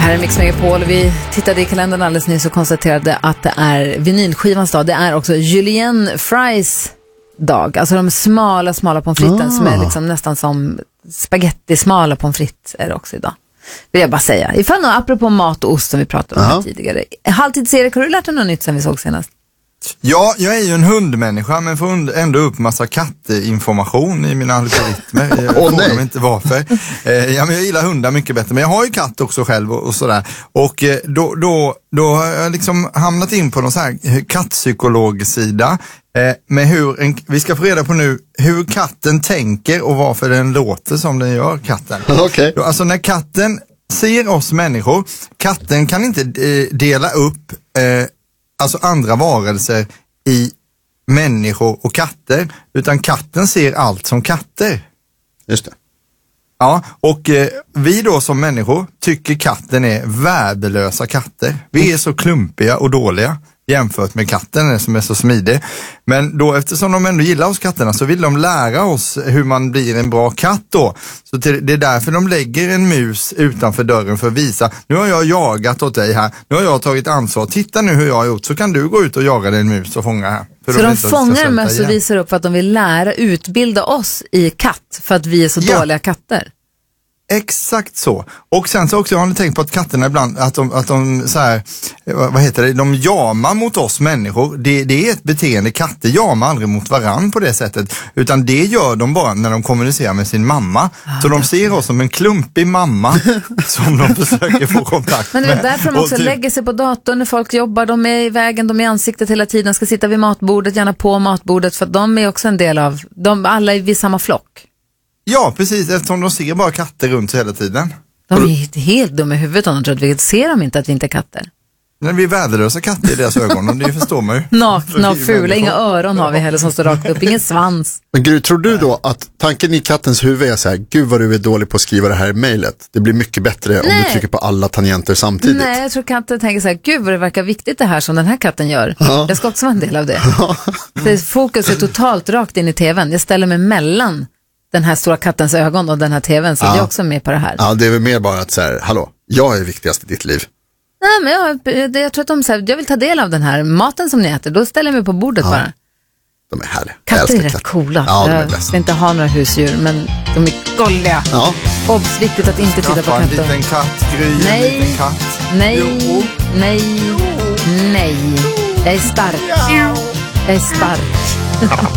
Här är Mix Megapol. Vi tittade i kalendern alldeles nyss och konstaterade att det är vinylskivans dag. Det är också Julienne Fries dag. Alltså de smala pommes fritesen som är liksom nästan som spaghetti-smala pommes frites är det också idag. Vill jag bara säga. Ifall något, apropå mat och ost som vi pratade om tidigare. Halvtids-Erik, har du lärt dig något nytt sen vi såg senast? Ja, jag är ju en hundmänniska men får ändå upp massa kattinformation i mina algoritmer. Jag frågar mig inte varför. Ja, men jag gillar hundar mycket bättre, men jag har ju katt också själv och sådär. Och då har jag liksom hamnat in på någon så här kattpsykologsida med vi ska få reda på nu hur katten tänker och varför den låter som den gör, katten. Okay. Alltså när katten ser oss människor, katten kan inte dela upp alltså andra varelser i människor och katter, utan katten ser allt som katter. Just det. Ja, och vi då som människor tycker katten är värdelösa katter. Vi är så klumpiga och dåliga jämfört med katten som är så smidig. Men då eftersom de ändå gillar oss katterna så vill de lära oss hur man blir en bra katt då. Så det är därför de lägger en mus utanför dörren för att visa, nu har jag jagat åt dig här, nu har jag tagit ansvar, titta nu hur jag har gjort, så kan du gå ut och jaga dig en mus och fånga här. Så de fångar möss och visar upp för att de vill utbilda oss i katt för att vi är så dåliga katter. Exakt så. Och sen så också har ni tänkt på att katterna ibland, att de så här, vad heter det, de jamar mot oss människor. Det är ett beteende, katter jamar aldrig mot varann på det sättet, utan det gör de bara när de kommunicerar med sin mamma. Så de ser oss som en klumpig mamma som de försöker få kontakt med. Men det är därför de också lägger sig på datorn när folk jobbar, de är i vägen, de är i ansiktet hela tiden, ska sitta vid matbordet, gärna på matbordet, för att de är också en del av, alla är vid samma flock. Ja, precis, eftersom de ser bara katter runt sig hela tiden. De är helt dumma i huvudet om de tror att vi ser dem inte att vi inte är katter. När vi är värdelösa katter i deras ögon, det förstår man ju. Nakna och fula, inga öron har vi heller som står rakt upp, ingen svans. Men gud, tror du då att tanken i kattens huvud är så här, gud vad du är dålig på att skriva det här i mejlet. Det blir mycket bättre om du trycker på alla tangenter samtidigt. Nej, jag tror katten tänker så här, gud vad det verkar viktigt det här som den här katten gör. Ja. Jag ska också vara en del av det. Fokus är totalt rakt in i tvn. Jag ställer mig mellan den här stora kattens ögon och den här tvn, så jag är också med på det här. Ja, det är väl mer bara att så här, hallå, jag är viktigast i ditt liv. Nej, men jag tror att de säger, jag vill ta del av den här maten som ni äter, då ställer jag mig på bordet bara. De är härliga. Katter är rätt coola. Ja, jag ska inte ha några husdjur, men de är golliga. Ja. Obs, viktigt att inte titta på katter. En liten katt, Gry, nej, en liten katt. Nej, nej, nej. Jag är stark. Jag är stark.